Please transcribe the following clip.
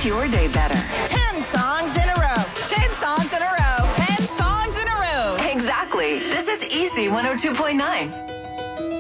your day better. 10 songs in a row. 10 songs in a row. 10 songs in a row. Exactly. This is Easy 102.9.